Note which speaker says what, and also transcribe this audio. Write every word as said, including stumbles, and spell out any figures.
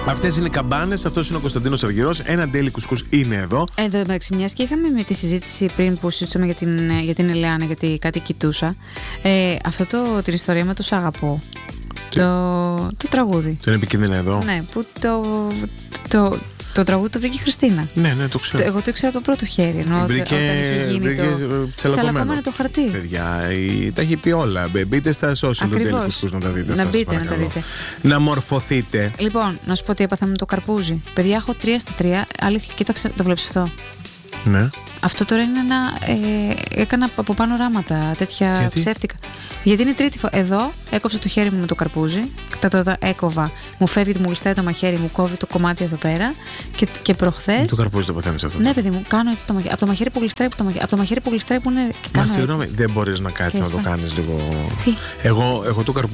Speaker 1: Αυτές είναι οι καμπάνες, αυτός είναι ο Κωνσταντίνος Αργυρός. Ένα Daily Κουσκούς είναι εδώ.
Speaker 2: Εδώ εντάξει, μιας και είχαμε με τη συζήτηση πριν που συζητούσαμε για την, για την Ελεάνα, γιατί κάτι κοιτούσα. Ε, αυτό το, την ιστορία με το Σ' αγαπώ. Το, το τραγούδι.
Speaker 1: Το είναι επικίνδυνα εδώ.
Speaker 2: Ναι, που το, το, το, το τραγούδι το βρήκε η Χριστίνα.
Speaker 1: Ναι, ναι, το ξέρω.
Speaker 2: Το, εγώ το ήξερα από το πρώτο χέρι. Ενώ
Speaker 1: βρήκε,
Speaker 2: όταν είχε γίνει
Speaker 1: βρήκε
Speaker 2: το τσαλακωμένο το χαρτί.
Speaker 1: Παιδιά, η, τα έχει πει όλα. Μπείτε στα social του Daily Κουσκούς να τα δείτε.
Speaker 2: Να
Speaker 1: αυτά,
Speaker 2: μπείτε, να τα δείτε.
Speaker 1: Να μορφωθείτε.
Speaker 2: Λοιπόν, να σου πω τι έπαθα με το καρπούζι. Παιδιά, έχω τρία στα τρία. Αλήθεια, κοίταξε, το βλέπεις αυτό.
Speaker 1: Ναι.
Speaker 2: Αυτό τώρα είναι ένα. Ε, έκανα από πάνω ράματα τέτοια.
Speaker 1: Γιατί?
Speaker 2: Ψεύτικα. Γιατί είναι τρίτη φορά. Εδώ έκοψα το χέρι μου με το καρπούζι. Τα, τα, τα έκοβα. Μου φεύγει, μου γλιστράει το μαχαίρι, μου κόβει το κομμάτι εδώ πέρα. Και, και προχθές.
Speaker 1: Το καρπούζι το παθαίνεις αυτό.
Speaker 2: Ναι, παιδί μου, κάνω έτσι το μαχαίρι. Από το μαχαίρι που γλιστράει, το μαχαίρι, από το μαχαίρι που γλιστράει που είναι.
Speaker 1: Μα συγγνώμη, δεν μπορείς να κάτσεις να το κάνεις λίγο.
Speaker 2: Τι?
Speaker 1: Εγώ, εγώ το καρπούζι.